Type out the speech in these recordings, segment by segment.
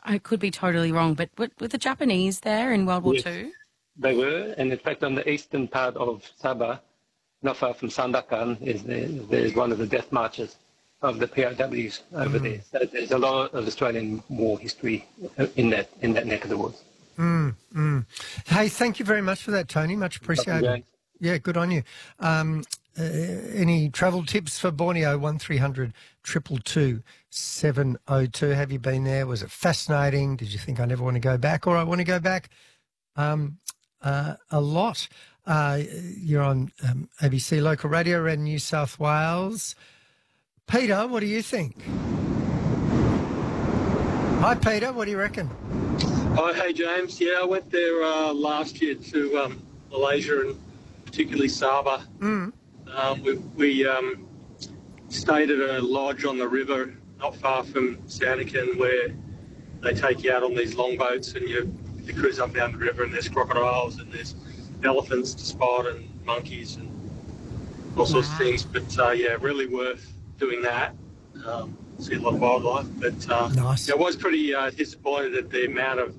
I could be totally wrong, but were the Japanese there in World War Yes, II? they were, and in fact on the eastern part of Sabah, not far from Sandakan, there's one of the death marches of the POWs over there. So there's a lot of Australian war history in that neck of the woods. Hey, thank you very much for that, Tony. Much appreciated. Yeah, good on you. Any travel tips for Borneo? 1300 222 702. Have you been there? Was it fascinating? Did you think I never want to go back, or I want to go back a lot? You're on ABC Local Radio around New South Wales. Peter, what do you think? Hi, Peter. What do you reckon? Oh, hey, James. Yeah, I went there last year to Malaysia and particularly Sabah. We stayed at a lodge on the river not far from Sandakan where they take you out on these long boats and you cruise up down the river, and there's crocodiles and there's elephants to spot and monkeys and all sorts of things. But, yeah, really worth doing that. See a lot of wildlife. But Nice. I was pretty disappointed at the amount of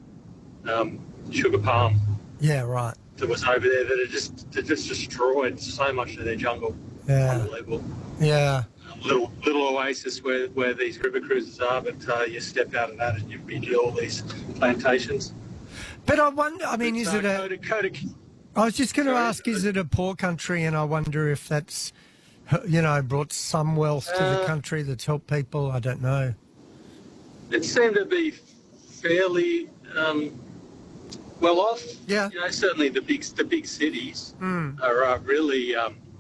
sugar palm Right. that was over there that it just destroyed so much of their jungle. Yeah. Unbelievable. Yeah. Little oasis where these river cruises are, but you step out of that and you're into all these plantations. But I wonder, I mean, is it a... I was just going to ask, is it a poor country? And I wonder if that's, brought some wealth to the country that's helped people. I don't know. It seemed to be fairly well off. Yeah. Certainly the big cities are really,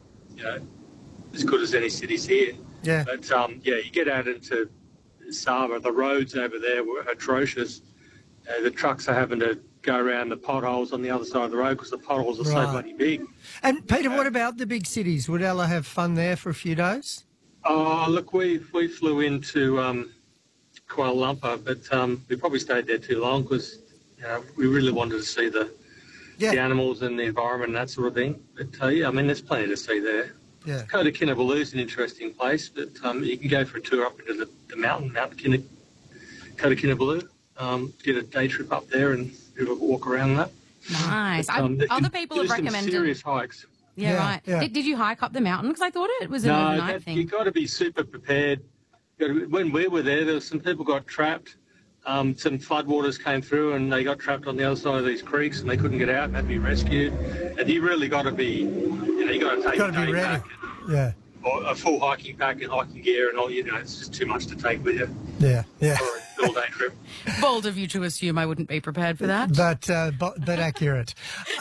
as good as any cities here. Yeah. But, you get out into Sabah, the roads over there were atrocious. The trucks are having to go around the potholes on the other side of the road because the potholes are so bloody big. And, Peter, what about the big cities? Would Ella have fun there for a few days? Oh, look, we flew into Kuala Lumpur, but we probably stayed there too long because we really wanted to see the animals and the environment and that sort of thing. But, there's plenty to see there. Yeah. Kota Kinabalu is an interesting place, but you can go for a tour up into the mountain, Kota Kinabalu. Get a day trip up there and do a walk around that. Nice. Other people have recommended... some serious hikes. Yeah, right. Yeah. Did you hike up the mountain? Because I thought it was an overnight thing. You've got to be super prepared. When we were there was some people got trapped. Some floodwaters came through and they got trapped on the other side of these creeks and they couldn't get out and had to be rescued. And you really got to be, you got to take a day ready. Back or a full hiking pack and hiking gear and all. It's just too much to take with you. Yeah. For a all-day trip. Bold of you to assume I wouldn't be prepared for that. But accurate.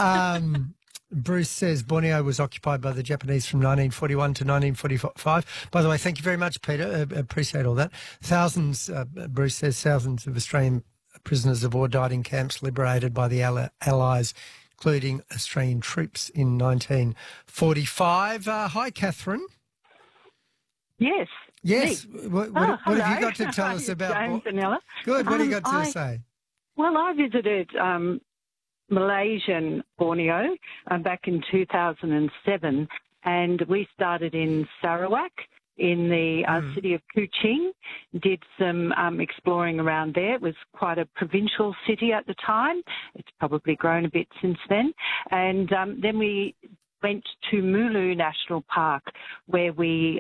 Bruce says Borneo was occupied by the Japanese from 1941 to 1945. By the way, thank you very much, Peter. Appreciate all that. Bruce says, thousands of Australian prisoners of war died in camps liberated by the Allies, including Australian troops in 1945. Hi, Catherine. Yes. Yes. What have you got to tell us about? James and Ella. Good. What do you got to say? Well, I visited Malaysian Borneo back in 2007, and we started in Sarawak in the city of Kuching, did some exploring around there. It was quite a provincial city at the time. It's probably grown a bit since then. And then we went to Mulu National Park, where we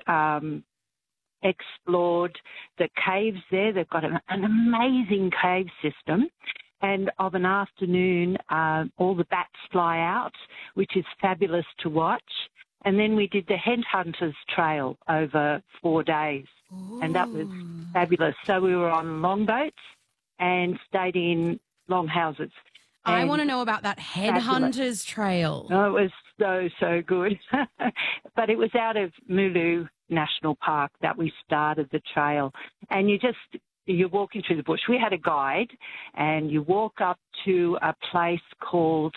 explored the caves there. They've got an amazing cave system. And of an afternoon, all the bats fly out, which is fabulous to watch. And then we did the Headhunters Trail over 4 days. Ooh. And that was fabulous. So we were on longboats and stayed in longhouses. I want to know about that Headhunters Trail. Oh, it was so good. But it was out of Mulu National Park that we started the trail. And you're walking through the bush. We had a guide, and you walk up to a place called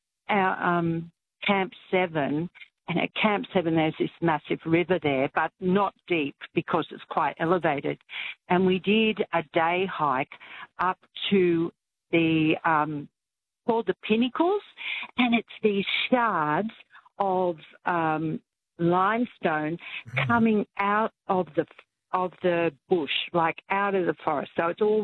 Camp 7. And at Camp 7, there's this massive river there, but not deep because it's quite elevated. And we did a day hike up to the called the Pinnacles, and it's these shards of limestone coming out of the bush, like out of the forest. So it's all